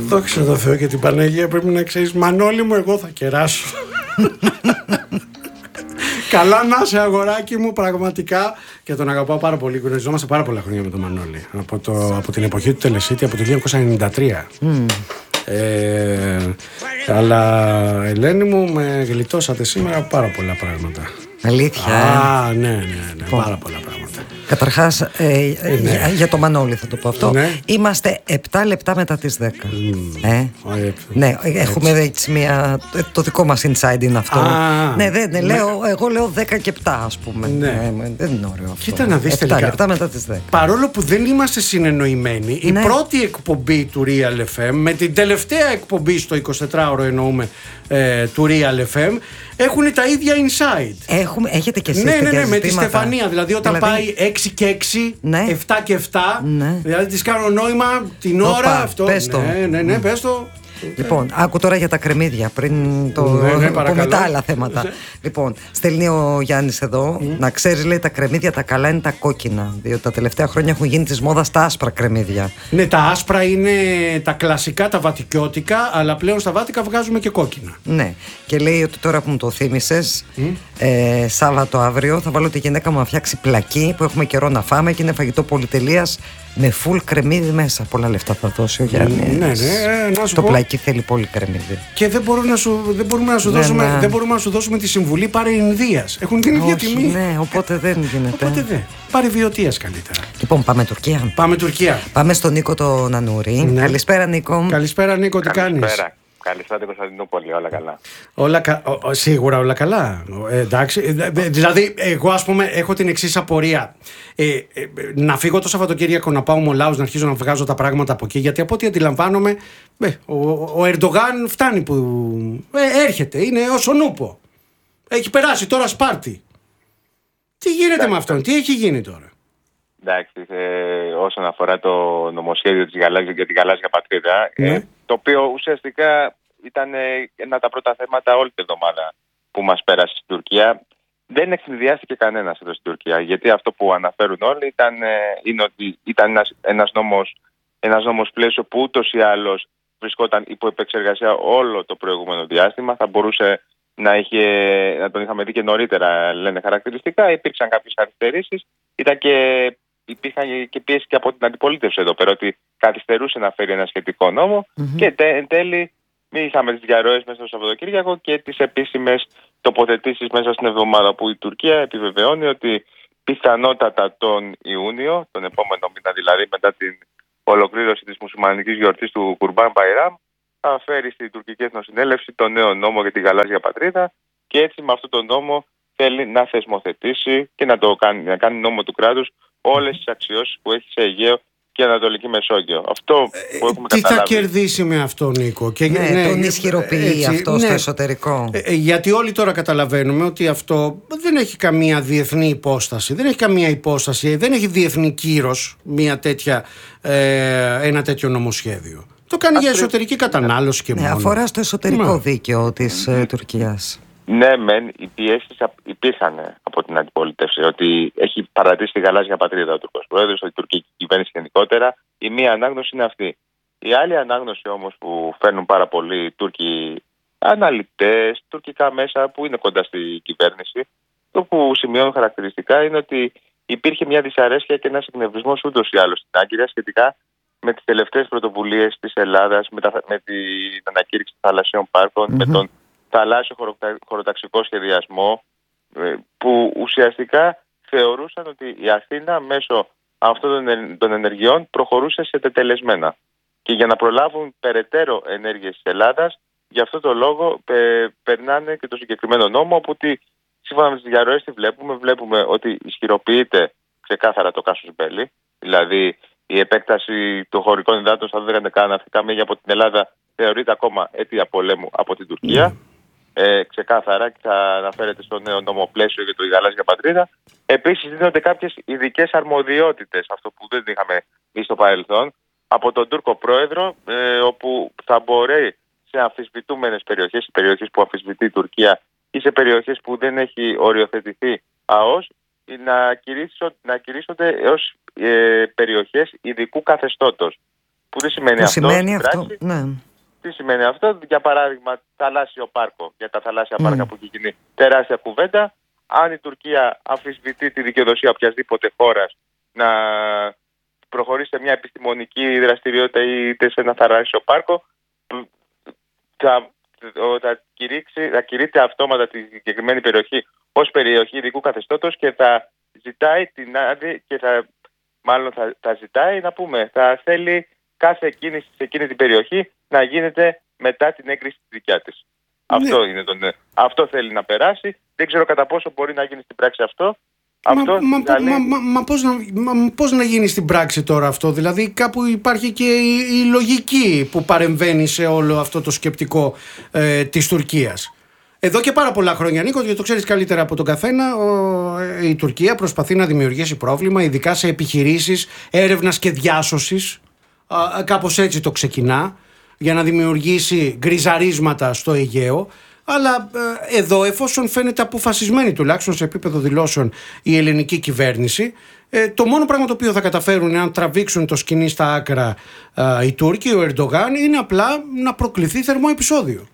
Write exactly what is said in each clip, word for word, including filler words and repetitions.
Δόξα τω Θεώ και την Παναγία, πρέπει να ξέρεις, Μανώλη μου, εγώ θα κεράσω. Καλά να είσαι, αγοράκι μου, πραγματικά. Και τον αγαπάω πάρα πολύ. Γνωριζόμαστε πάρα πολλά χρόνια με τον Μανώλη. Από, το, από την εποχή του Τελεσίτη, από το χίλια εννιακόσια ενενήντα τρία. Mm. Ε, αλλά Ελένη μου, με γλιτώσατε σήμερα πάρα πολλά πράγματα. Αλήθεια. Α, ε? ναι, ναι, ναι, oh. πάρα πολλά πράγματα. Καταρχάς, ε, ε, ναι. για, για το Μανώλη θα το πω αυτό. Ναι. Είμαστε επτά λεπτά μετά τις δέκα. Mm. Ε? Oh, ναι, έτσι. Έχουμε έτσι μια. Το δικό μας inside είναι αυτό. Ah, ναι, δεν, ναι, ναι. Λέω, εγώ λέω δέκα και επτά, ας πούμε. Ναι. Ε, δεν είναι ωραίο αυτό. Κοίτα να δεις επτά τελικά. λεπτά μετά τις δέκα. Παρόλο που δεν είμαστε συνεννοημένοι, ναι. η πρώτη εκπομπή του Real εφ εμ με την τελευταία εκπομπή στο εικοσιτετράωρο εννοούμε ε, του Real εφ εμ έχουν τα ίδια inside. Έχουμε, έχετε και εσείς ναι, ναι, ναι, ναι, με τη Στεφανία. Δηλαδή όταν δηλαδή... πάει έξι και έξι, ναι. επτά και επτά, ναι. δηλαδή της κάνω νόημα την ώρα. Οπα, αυτό. Πες το. Ναι, ναι, ναι, πες το. Λοιπόν, άκου τώρα για τα κρεμμύδια πριν το ναι, ναι, πούμε τα άλλα θέματα. Ναι. Λοιπόν, στέλνει ο Γιάννης εδώ mm. να ξέρεις, λέει, τα κρεμμύδια τα καλά είναι τα κόκκινα. Διότι τα τελευταία χρόνια έχουν γίνει της μόδας τα άσπρα κρεμμύδια. Ναι, τα άσπρα είναι τα κλασικά, τα βατικιώτικα, αλλά πλέον στα βάτικα βγάζουμε και κόκκινα. Ναι, και λέει ότι τώρα που μου το θύμισες, mm. ε, Σάββατο αύριο θα βάλω τη γυναίκα μου να φτιάξει πλακί που έχουμε καιρό να φάμε και είναι φαγητό πολυτελείας με full κρεμμύδι μέσα. Πολλά λεφτά θα δώσει ο Γιάννης. Ναι, ναι, να σου το πω. πλακί θέλει πολύ κρεμμύδι. Και δεν, μπορώ να σου, δεν, μπορούμε να σου δεν, δώσουμε, να... δεν μπορούμε να σου δώσουμε τη συμβουλή πάρε Ινδίας. Έχουν την ίδια τιμή. Ναι, οπότε δεν γίνεται. Οπότε δεν. Πάρε Βιωτίας καλύτερα. Λοιπόν, πάμε Τουρκία. Πάμε Τουρκία. Πάμε στον Νίκο τον Νανούρη. Ναι. Καλησπέρα, Νίκο. Καλησπέρα, Νίκο, τι κάνεις? Καλησπέρα. Καλησπέρα την Κωνσταντινούπολη, όλα καλά. Όλα κα... ο, σίγουρα όλα καλά. Ε, εντάξει. Δηλαδή, εγώ ας πούμε έχω την εξής απορία. Ε, ε, να φύγω το Σαββατοκύριακο να πάω Μολάους, να αρχίζω να βγάζω τα πράγματα από εκεί. Γιατί από ό,τι αντιλαμβάνομαι, ε, ο, ο Ερντογάν φτάνει που. Ε, έρχεται, είναι ως ο Νούπο. Έχει περάσει τώρα Σπάρτη. Τι γίνεται Εντάξει. με αυτόν, τι έχει γίνει τώρα? Εντάξει, ε, όσον αφορά το νομοσχέδιο της γαλάζια, για τη γαλάζια πατρίδα, ναι. ε, το οποίο ουσιαστικά ήταν ε, ένα από τα πρώτα θέματα όλη την εβδομάδα που μας πέρασε στην Τουρκία, δεν εξυνδυάστηκε κανένας εδώ στην Τουρκία. Γιατί αυτό που αναφέρουν όλοι ήταν, ε, είναι ότι ήταν ένας, ένας, νόμος, ένας νόμος πλαίσιο που ούτως ή άλλως βρισκόταν υπό επεξεργασία όλο το προηγούμενο διάστημα. Θα μπορούσε να, είχε, να τον είχαμε δει και νωρίτερα, λένε χαρακτηριστικά. Υπήρξαν κάποιες καθυστερήσεις. Ήταν και υπήρχαν και πίεση και από την αντιπολίτευση εδώ πέρα ότι καθυστερούσε να φέρει ένα σχετικό νόμο mm-hmm. και τε, εν τέλει είχαμε τις διαρροές μέσα στο Σαββατοκύριακο και τις επίσημες τοποθετήσεις μέσα στην εβδομάδα που η Τουρκία επιβεβαιώνει ότι πιθανότατα τον Ιούνιο, τον επόμενο μήνα δηλαδή μετά την ολοκλήρωση της μουσουλμανικής γιορτής του Κουρμπάν Μπαϊράμ, θα φέρει στην τουρκική εθνοσυνέλευση τον νέο νόμο για τη γαλάζια πατρίδα και έτσι με αυτόν τον νόμο θέλει να θεσμοθετήσει και να, το κάνει, να κάνει νόμο του κράτους όλες τις αξιώσεις που έχει σε Αιγαίο και Ανατολική Μεσόγειο. Αυτό που έχουμε Τι καταλάβει. θα κερδίσει με αυτό, Νίκο? Και, ναι, ναι, τον ισχυροποιεί έτσι, αυτό ναι, στο εσωτερικό. Ε, γιατί όλοι τώρα καταλαβαίνουμε ότι αυτό δεν έχει καμία διεθνή υπόσταση, δεν έχει καμία υπόσταση, δεν έχει διεθνή κύρος μια τέτοια, ε, ένα τέτοιο νομοσχέδιο. Το κάνει για εσωτερική κατανάλωση και ναι, μόνο. Αφορά στο εσωτερικό Μα. δίκαιο της ε, Τουρκίας. Ναι, μεν, οι πιέσεις υπήρχαν από την αντιπολίτευση ότι έχει παρατήσει τη γαλάζια πατρίδα ο Τούρκος Πρόεδρος, η τουρκική κυβέρνηση γενικότερα. Η μία ανάγνωση είναι αυτή. Η άλλη ανάγνωση όμως που φέρνουν πάρα πολλοί Τούρκοι αναλυτές, τουρκικά μέσα που είναι κοντά στη κυβέρνηση, το που σημειώνουν χαρακτηριστικά είναι ότι υπήρχε μια δυσαρέσκεια και ένας εκνευρισμός ούτως ή άλλως στην Άγκυρα σχετικά με τις τελευταίες πρωτοβουλίες της Ελλάδας, με, τα, με την ανακήρυξη των θαλασσίων πάρκων, mm-hmm. με τον θαλάσσιο χωροταξικό σχεδιασμό, που ουσιαστικά θεωρούσαν ότι η Αθήνα μέσω αυτών των ενεργειών προχωρούσε σε τετελεσμένα. Και για να προλάβουν περαιτέρω ενέργειες της Ελλάδας, γι' αυτό το λόγο πε, περνάνε και το συγκεκριμένο νόμο, που ότι, σύμφωνα με τις διαρροές τι βλέπουμε, βλέπουμε ότι ισχυροποιείται ξεκάθαρα το κάσους μπέλι, δηλαδή η επέκταση των χωρικών υδάτων στα δώδεκα νεκρά ναυτικά μέγια από την Ελλάδα θεωρείται ακόμα αίτια πολέμου από την Τουρκία. Mm. Ε, ξεκάθαρα και θα αναφέρεται στο νέο νόμο πλαίσιο για το γαλάζια πατρίδα. Επίσης δίνονται κάποιες ειδικές αρμοδιότητες, αυτό που δεν είχαμε δει στο παρελθόν, από τον Τούρκο Πρόεδρο, ε, όπου θα μπορεί σε αμφισβητούμενες περιοχές, σε περιοχές που αμφισβητεί η Τουρκία ή σε περιοχές που δεν έχει οριοθετηθεί ΑΟΣ, να, κηρύσσον, να κηρύσσονται έως ε, περιοχές ειδικού καθεστώτος, Που τι σημαίνει που αυτό? Σημαίνει αυτό ναι. Τι σημαίνει αυτό? Για παράδειγμα, θαλάσσιο πάρκο. Για τα θαλάσσια mm. πάρκα που έχει γίνει τεράστια κουβέντα. Αν η Τουρκία αμφισβητεί τη δικαιοδοσία οποιασδήποτε χώρας να προχωρήσει σε μια επιστημονική δραστηριότητα είτε σε ένα θαλάσσιο πάρκο, θα, θα, κηρύξει, θα κηρύττει αυτόματα τη συγκεκριμένη περιοχή ως περιοχή ειδικού καθεστώτος και θα ζητάει την άδεια και θα, μάλλον θα, θα ζητάει να πούμε, θα θέλει κάθε κίνηση σε εκείνη την περιοχή να γίνεται μετά την έγκριση της δικιά της. Ναι. Αυτό, είναι το, ναι. αυτό θέλει να περάσει. Δεν ξέρω κατά πόσο μπορεί να γίνει στην πράξη αυτό. Μα, αυτό μα, δηλαδή... μα, μα, μα, πώς να, μα πώς να γίνει στην πράξη τώρα αυτό? Δηλαδή κάπου υπάρχει και η, η λογική που παρεμβαίνει σε όλο αυτό το σκεπτικό ε, της Τουρκίας. Εδώ και πάρα πολλά χρόνια, Νίκο, γιατί το ξέρεις καλύτερα από τον καθένα, ο, η Τουρκία προσπαθεί να δημιουργήσει πρόβλημα, ειδικά σε επιχειρήσεις έρευνας και διάσωσης. Α, κάπως έτσι το ξεκινά, για να δημιουργήσει γκριζαρίσματα στο Αιγαίο. Αλλά ε, εδώ, εφόσον φαίνεται αποφασισμένη τουλάχιστον σε επίπεδο δηλώσεων η ελληνική κυβέρνηση, ε, το μόνο πράγμα το οποίο θα καταφέρουν αν τραβήξουν το σκηνή στα άκρα ε, οι Τούρκοι, ο Ερντογάν, είναι απλά να προκληθεί θερμό επεισόδιο.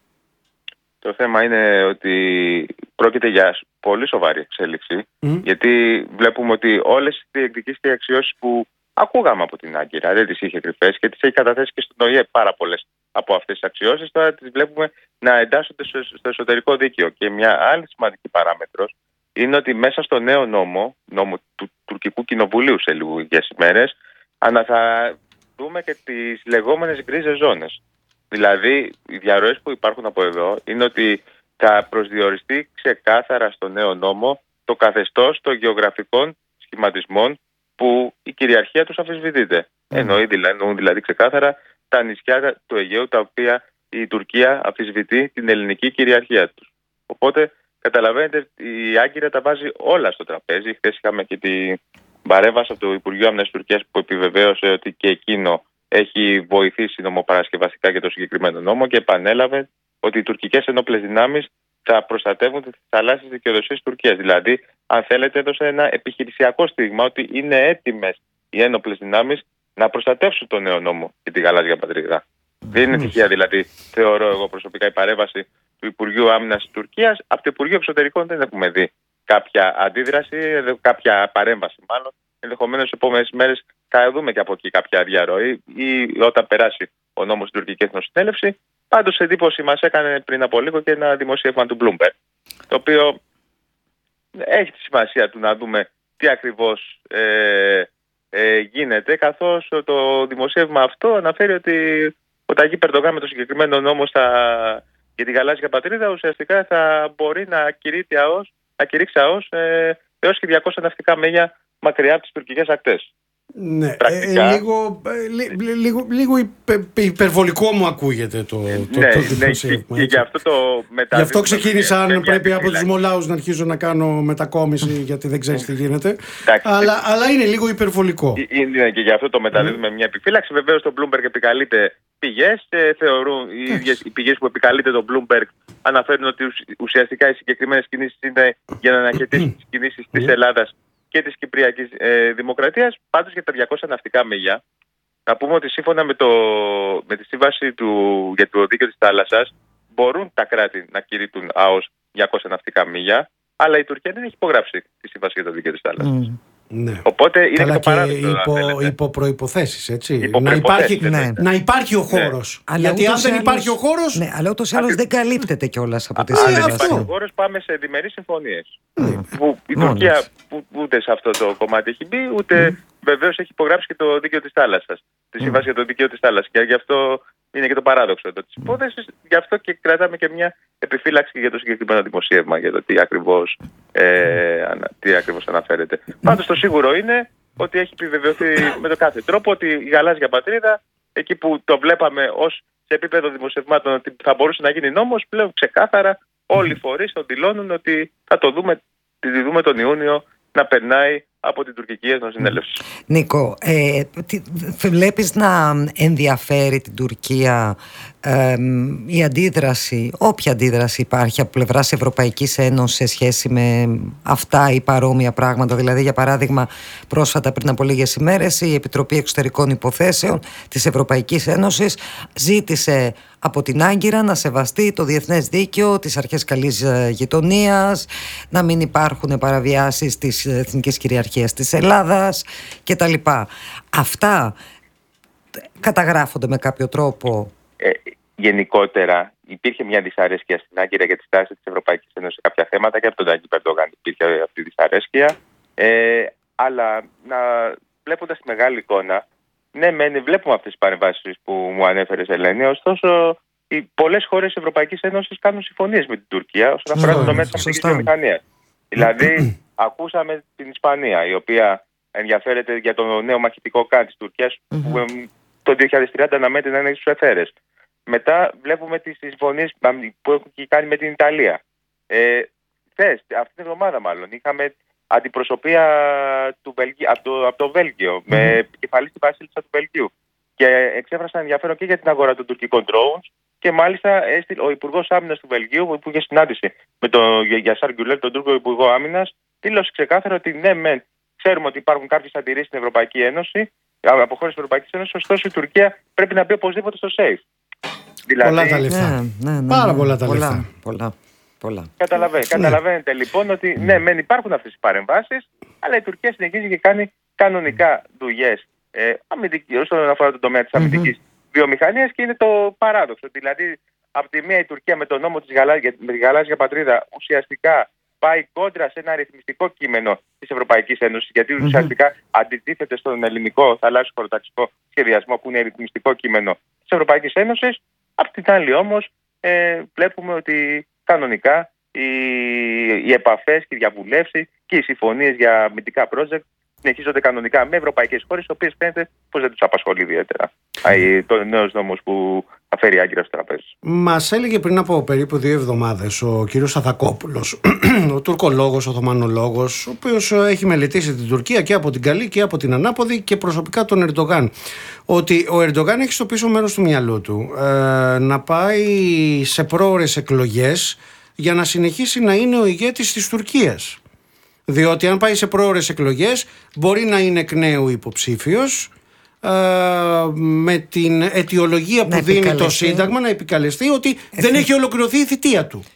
Το θέμα είναι ότι πρόκειται για πολύ σοβαρή εξέλιξη, mm. γιατί βλέπουμε ότι όλες οι διεκδικήσεις και αξιώσεις που ακούγαμε από την Άγκυρα, δεν τις είχε κρυφές και τις έχει καταθέσει και στον ΟΗΕ πάρα πολλές από αυτές τις αξιώσεις. Τώρα τις βλέπουμε να εντάσσονται στο εσωτερικό δίκαιο. Και μια άλλη σημαντική παράμετρος είναι ότι μέσα στο νέο νόμο, νόμο του Τουρκικού Κοινοβουλίου σε λίγες ημέρες, θα δούμε και τις λεγόμενες γκρίζες ζώνες. Δηλαδή, οι διαρροές που υπάρχουν από εδώ είναι ότι θα προσδιοριστεί ξεκάθαρα στο νέο νόμο το καθεστώς των γεωγραφικών σχηματισμών που η κυριαρχία τους αμφισβητείται. Mm. Εννοεί δηλαδή, εννοούν δηλαδή ξεκάθαρα τα νησιά του Αιγαίου τα οποία η Τουρκία αμφισβητεί την ελληνική κυριαρχία τους. Οπότε καταλαβαίνετε η Άγκυρα τα βάζει όλα στο τραπέζι. Χθες είχαμε και την παρέμβαση από το Υπουργείο Άμυνας Τουρκίας που επιβεβαίωσε ότι και εκείνο έχει βοηθήσει νομοπαρασκευαστικά για το συγκεκριμένο νόμο και επανέλαβε ότι οι τουρκικές ενόπλες δυνάμεις θα προστατεύουν τις θαλάσσιες δικαιοδοσίες της Τουρκίας. Δηλαδή, αν θέλετε, έδωσε ένα επιχειρησιακό στίγμα ότι είναι έτοιμες οι ένοπλες δυνάμεις να προστατεύσουν τον νέο νόμο και τη γαλάζια πατρίδα. Mm. Δεν είναι τυχαία, δηλαδή, θεωρώ εγώ προσωπικά, η παρέμβαση του Υπουργείου Άμυνας της Τουρκίας. Από το Υπουργείο Εξωτερικών δεν έχουμε δει κάποια αντίδραση, κάποια παρέμβαση μάλλον. Ενδεχομένως στις επόμενες μέρες θα δούμε και από εκεί κάποια διαρροή ή όταν περάσει ο νόμος στην Τουρκική Εθνοσυνέλευση. Πάντως εντύπωση μας έκανε πριν από λίγο και ένα δημοσίευμα του Bloomberg, το οποίο έχει τη σημασία του να δούμε τι ακριβώς ε, ε, γίνεται, καθώς το δημοσίευμα αυτό αναφέρει ότι ο Ταγί Ερντογάν με το συγκεκριμένο νόμο στα, για τη γαλάζια πατρίδα ουσιαστικά θα μπορεί να κηρύξει ΑΟΣ, να κηρύξει ΑΟΣ ε, έως και διακόσια ναυτικά μίλια μακριά από τις τουρκικές ακτές. Ναι, ε, λίγο, ε, λίγο, λίγο υπε, υπερβολικό μου ακούγεται το, το, ναι, το ναι, και, και γι' αυτό το Γι' αυτό ξεκίνησα αν πρέπει από τους Μολάους να αρχίζω να κάνω μετακόμιση γιατί δεν ξέρεις τι γίνεται. αλλά, αλλά είναι λίγο υπερβολικό. Είναι και γι' αυτό το μεταδίδουμε mm. μια επιφύλαξη. Βεβαίως το Bloomberg επικαλείται πηγές. Θεωρούν, οι, ίδιες, οι πηγές που επικαλείται το Bloomberg αναφέρουν ότι ουσιαστικά οι συγκεκριμένες κινήσεις είναι για να αναχαιτήσει τις κινήσεις της Ελλάδας και της Κυπριακής ε, Δημοκρατίας. Πάντως για τα διακόσια ναυτικά μίλια, να πούμε ότι σύμφωνα με, το, με τη σύμβαση του, για το δίκαιο της θάλασσας μπορούν τα κράτη να κηρύττουν ΑΟΣ διακόσια ναυτικά μίλια, αλλά η Τουρκία δεν έχει υπογράψει τη σύμβαση για το δίκαιο της θάλασσας. Mm. Ναι. Οπότε είναι Καλά και το παράδειγμα. Υπό, υπό προϋποθέσεις, έτσι. Υπό να, υπάρχει, ναι. Ναι. να υπάρχει ο χώρος. Ναι. Γιατί αν δεν άλλος, υπάρχει ο χώρος. Ναι, αλλά ούτως ή άλλως δεν καλύπτεται κιόλας από τη σύμβαση. σύμβαση. Αν δεν υπάρχει ο χώρος, πάμε σε διμερείς συμφωνίες. Mm. Που η Τουρκία που, ούτε σε αυτό το κομμάτι έχει μπει, ούτε mm. βεβαίως έχει υπογράψει και το δίκαιο της θάλασσας. Τη σύμβαση mm. για το δίκαιο της θάλασσας. Και γι' αυτό είναι και το παράδοξο εδώ της υπόθεσης. Γι' αυτό και κρατάμε και μια επιφύλαξη για το συγκεκριμένο δημοσίευμα, για το τι ακριβώς, ε, τι ακριβώς αναφέρεται. Mm. Πάντως το σίγουρο είναι ότι έχει επιβεβαιωθεί με τον κάθε τρόπο ότι η γαλάζια πατρίδα, εκεί που το βλέπαμε ως σε επίπεδο δημοσιευμάτων ότι θα μπορούσε να γίνει νόμος, πλέον ξεκάθαρα όλοι οι φορείς το δηλώνουν ότι θα το δούμε, τη δούμε τον Ιούνιο να περνάει από την τουρκική εθνοσυνέλευση. Νίκο, ε, τι, βλέπεις να ενδιαφέρει την Τουρκία ε, η αντίδραση, όποια αντίδραση υπάρχει από πλευράς Ευρωπαϊκής Ένωσης σε σχέση με αυτά ή παρόμοια πράγματα? Δηλαδή, για παράδειγμα, πρόσφατα πριν από λίγες ημέρες η Επιτροπή Εξωτερικών Υποθέσεων της Ευρωπαϊκής Ένωσης ζήτησε από την Άγκυρα να σεβαστεί το διεθνές δίκαιο, τις αρχές καλής γειτονίας, να μην υπάρχουν παραβιάσεις της εθνικής κυριαρχίας της Ελλάδας κτλ. Αυτά καταγράφονται με κάποιο τρόπο? Ε, γενικότερα υπήρχε μια δυσαρέσκεια στην Άγκυρα για τη στάση της Ευρωπαϊκής Ένωσης σε κάποια θέματα και από τον Ταγί Ερντογάν υπήρχε αυτή η δυσαρέσκεια. Ε, αλλά να, βλέποντας τη μεγάλη εικόνα, ναι, μεν βλέπουμε αυτές τις παρεμβάσεις που μου ανέφερες, Ελένη, ωστόσο οι πολλές χώρες της Ευρωπαϊκής Ένωσης κάνουν συμφωνίες με την Τουρκία όσον αφορά το τομέα της αμυντικής βιομηχανίας. Δηλαδή, ακούσαμε την Ισπανία, η οποία ενδιαφέρεται για το νέο μαχητικό καν της Τουρκίας, mm-hmm. που το δύο χιλιάδες τριάντα αναμένεται να είναι στους εθέρες. Μετά βλέπουμε τις συμφωνίες που έχουν κάνει με την Ιταλία. Ε, θες, αυτή την εβδομάδα μάλλον είχαμε αντιπροσωπεία του Βελγίου, από, το, από το Βέλγιο, mm-hmm. με επικεφαλής τη βασίλισσα του Βελγίου. Και εξέφρασαν ενδιαφέρον και για την αγορά των τουρκικών drones. Και μάλιστα έστειλε ο Υπουργός Άμυνας του Βελγίου, που είχε συνάντηση με τον Γιασάρ Γκιουλέρ, τον Τούρκο Υπουργό Άμυνας, δήλωσε ξεκάθαρα ότι ναι, μεν ξέρουμε ότι υπάρχουν κάποιες αντιρρήσεις στην Ευρωπαϊκή Ένωση, από χώρες της Ευρωπαϊκής Ένωσης, ωστόσο η Τουρκία πρέπει να μπει οπωσδήποτε στο safe. Δηλαδή, πολλά τα λεφτά. Ναι, ναι, ναι, πάρα πολλά τα πολλά, λεφτά. Πολλά, πολλά. Καταλαβαίνετε, ναι. Καταλαβαίνετε λοιπόν ότι ναι, μεν υπάρχουν αυτές οι παρεμβάσεις, αλλά η Τουρκία συνεχίζει και κάνει κανονικά δουλειές ε, όσον αφορά τον τομέα της αμυντικής mm-hmm. βιομηχανίας, και είναι το παράδοξο. Δηλαδή, από τη μία η Τουρκία με τον νόμο της Γαλάζια, με τη Γαλάζια Πατρίδα ουσιαστικά πάει κόντρα σε ένα αριθμιστικό κείμενο της Ευρωπαϊκής Ένωσης, γιατί mm-hmm. ουσιαστικά αντιτίθεται στον ελληνικό θαλάσσιο χωροταξικό σχεδιασμό, που είναι αριθμιστικό κείμενο της Ευρωπαϊκής Ένωσης. Απ' την άλλη όμως ε, βλέπουμε ότι κανονικά οι, οι επαφές και οι διαβουλεύσεις και οι συμφωνίες για αμυντικά project συνεχίζονται κανονικά με ευρωπαϊκές χώρες, οι οποίες φαίνεται πως δεν τους απασχολεί ιδιαίτερα το νέος νόμος που θα φέρει η Άγκυρα στο τραπέζι. Μας έλεγε πριν από περίπου δύο εβδομάδες ο κύριος Σαθακόπουλος, ο τουρκολόγος, ο Οθωμανολόγος, ο οποίος έχει μελετήσει την Τουρκία και από την καλή και από την ανάποδη, και προσωπικά τον Ερντογάν, ότι ο Ερντογάν έχει στο πίσω μέρος του μυαλού του ε, να πάει σε πρόωρες εκλογές για να συνεχίσει να είναι ο ηγέτης της Τουρκίας. Διότι αν πάει σε πρόωρες εκλογές μπορεί να είναι εκ νέου υποψήφιος, ε, με την αιτιολογία που να δίνει το Σύνταγμα να επικαλεστεί ότι Εθι... δεν έχει ολοκληρωθεί η θητεία του.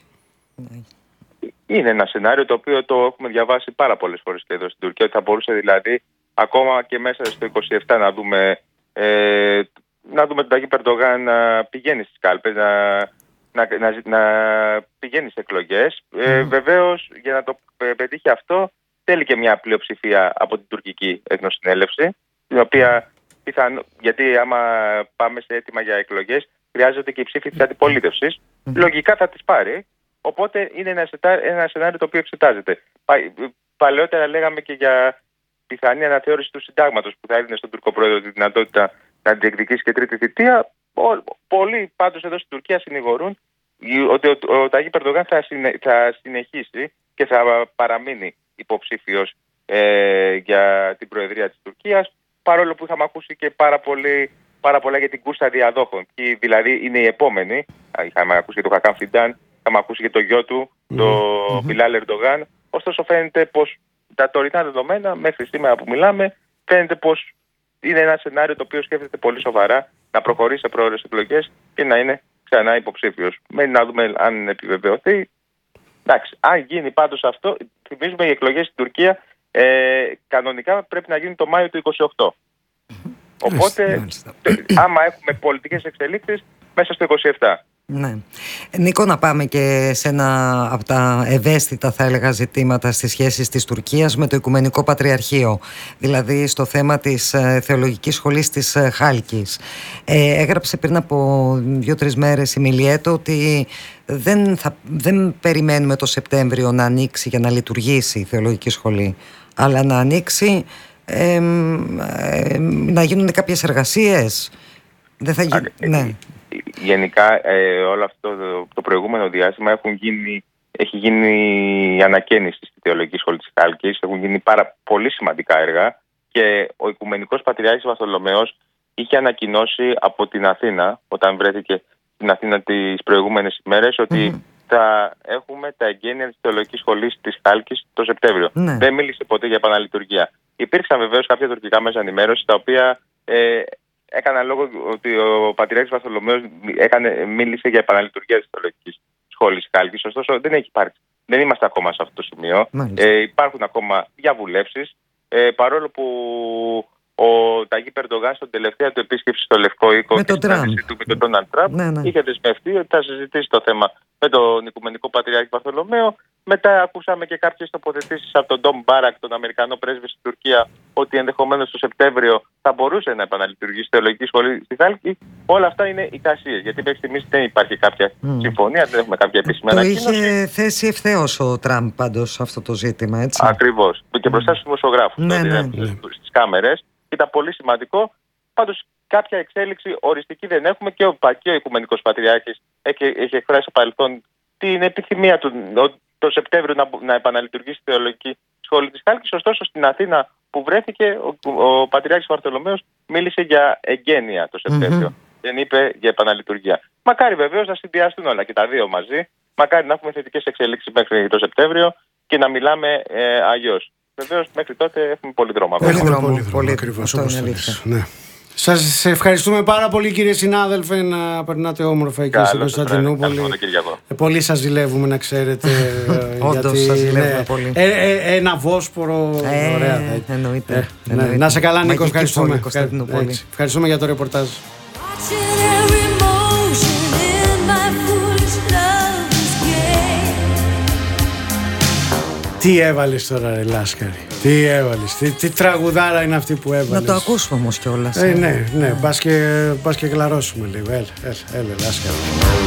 Είναι ένα σενάριο το οποίο το έχουμε διαβάσει πάρα πολλές φορές και εδώ στην Τουρκία, ότι θα μπορούσε δηλαδή ακόμα και μέσα στο είκοσι επτά να δούμε, ε, να δούμε τον Ταγί Ερντογάν να πηγαίνει στις κάλπες, να, να, να, να πηγαίνει σε εκλογές. Mm. Ε, βεβαίως, για να το πετύχει αυτό, θέλει και μια πλειοψηφία από την τουρκική εθνοσυνέλευση, την οποία πιθανό, γιατί άμα πάμε σε έτοιμα για εκλογές, χρειάζονται και οι ψήφοι της αντιπολίτευσης. Mm. Λογικά θα τις πάρει. Οπότε είναι ένα, ένα σενάριο το οποίο εξετάζεται. Πα, παλαιότερα λέγαμε και για πιθανή αναθεώρηση του συντάγματος, που θα έδινε στον Τούρκο πρόεδρο τη δυνατότητα να διεκδικήσει και τρίτη θητεία. Πολλοί πάντως εδώ στην Τουρκία συνηγορούν ότι ο, ο, ο Ταγί Ερντογάν θα, συνε, θα συνεχίσει και θα παραμείνει υποψήφιος ε, για την προεδρία της Τουρκίας, παρόλο που είχαμε ακούσει και πάρα, πολύ, πάρα πολλά για την κούρσα διαδόχων. Και δηλαδή είναι η επόμενη. Είχαμε ακούσει και το Χακάν Φιντάν, είχαμε ακούσει και το γιο του, το mm-hmm. Μπιλάλ Ερντογάν. Ωστόσο φαίνεται πως τα τωρινά δεδομένα, μέχρι σήμερα που μιλάμε, φαίνεται πως είναι ένα σενάριο το οποίο σκέφτεται πολύ σοβαρά να προχωρήσει σε πρόορες εκλογές και να είναι ξανά υποψήφιος. Μένει να δούμε αν επιβεβαιωθεί. Εντάξει, αν γίνει πάντως αυτό, θυμίζουμε οι εκλογές στην Τουρκία ε, κανονικά πρέπει να γίνουν το Μάιο του είκοσι οκτώ. Οπότε, άμα έχουμε πολιτικές εξελίξεις, μέσα στο είκοσι επτά. Ναι. Νίκο, να πάμε και σε ένα από τα ευαίσθητα, θα έλεγα, ζητήματα στις σχέσεις της Τουρκίας με το Οικουμενικό Πατριαρχείο, δηλαδή στο θέμα της ε, Θεολογικής Σχολής της ε, Χάλκης. Ε, έγραψε πριν από δύο-τρεις μέρες η Μιλιέτο ότι δεν, θα, δεν περιμένουμε το Σεπτέμβριο να ανοίξει για να λειτουργήσει η Θεολογική Σχολή, αλλά να ανοίξει, ε, ε, να γίνουν κάποιες εργασίες. Δεν θα γίνει. Ναι. Γενικά ε, όλο αυτό το, το προηγούμενο διάστημα έχουν γίνει έχει γίνει η ανακαίνιση στη Θεολογική Σχολή της Χάλκης, έχουν γίνει πάρα πολύ σημαντικά έργα και ο Οικουμενικός Πατριάρχης Βαρθολομαίος είχε ανακοινώσει από την Αθήνα, όταν βρέθηκε στην Αθήνα τις προηγούμενες ημέρες, ότι mm. θα έχουμε τα εγγένεια της Θεολογικής Σχολής της Χάλκης το Σεπτέμβριο. Mm. Δεν μίλησε ποτέ για επαναλειτουργία. Υπήρξαν βεβαίως κάποια τουρκικά μέσα ενημέρωση, τα οποία ε, έκαναν λόγο ότι ο Πατριάρχης Βαρθολομαίος έκανε, μίλησε για επαναλειτουργία της Θεολογικής Σχολής της Χάλκης. Ωστόσο δεν έχει υπάρξει. Δεν είμαστε ακόμα σε αυτό το σημείο. Ε, υπάρχουν ακόμα διαβουλεύσεις. Ε, παρόλο που ο Ταγί Περντογάν στην τελευταία του επίσκεψη στο Λευκό Οίκο με και στην συνάντησή του με τον Ντόναλντ Τραμπ ναι, ναι. είχε δεσμευτεί ότι θα συζητήσει το θέμα με τον Οικουμενικό Πατριάρχη Βαρθολομαίο. Μετά ακούσαμε και κάποιες τοποθετήσεις από τον Ντόμ Μπάρακ, τον Αμερικανό πρέσβη στην Τουρκία, ότι ενδεχομένως το Σεπτέμβριο θα μπορούσε να επαναλειτουργήσει η Θεολογική Σχολή στη Χάλκη. Όλα αυτά είναι εικασίες, γιατί μέχρι στιγμής δεν υπάρχει κάποια mm. συμφωνία, δεν έχουμε κάποια επίσημη ανακοίνωση. Το είχε θέσει ευθέως ο Τραμπ πάντως αυτό το ζήτημα, έτσι. Ακριβώς. Και μπροστά στους δημοσιογράφους, ναι, ναι, ναι. στις κάμερες. Ήταν πολύ σημαντικό. Πάντως κάποια εξέλιξη οριστική δεν έχουμε και ο, και ο Οικουμενικός Πατριάρχης έχει, έχει εκφράσει στο παρελθόν την επιθυμία του το Σεπτέμβριο να, να επαναλειτουργήσει η Θεολογική Σχολή της Χάλκης. Ωστόσο στην Αθήνα που βρέθηκε ο, ο Πατριάρχης Βαρθολομαίος μίλησε για εγγένεια το Σεπτέμβριο. Mm-hmm. Δεν είπε για επαναλειτουργία. Μακάρι βεβαίως να συνδυαστούν όλα και τα δύο μαζί. Μακάρι να έχουμε θετικές εξελίξεις μέχρι το Σεπτέμβριο και να μιλάμε ε, αλλιώς. Βεβαίως μέχρι τότε έχουμε πολύ δρόμο. Έχουμε πολύ δρόμο, πολύ δρόμο ακριβώς όπως το λες. Ναι. Σας ευχαριστούμε πάρα πολύ κύριε συνάδελφε, να περνάτε όμορφα εκεί στην Κωνσταντινούπολη. Ε, πολύ σας ζηλεύουμε να ξέρετε. Όντως σας ζηλεύουμε ναι, πολύ. Ε, ε, ένα Βόσπορο, ε, ωραία. Ε, εννοείται, ε, εννοείται. Να σε καλά Νίκο, ευχαριστούμε. Ευχαριστούμε για το ρεπορτάζ. Τι έβαλες τώρα ρε Λάσκαρη, τι έβαλες, τι, τι τραγουδάρα είναι αυτή που έβαλες. Να το ακούσουμε όμως κιόλας. Ε, ναι, ναι, πας και, πας και γλαρώσουμε λίγο, έλα, έλα, έλα Λάσκαρη.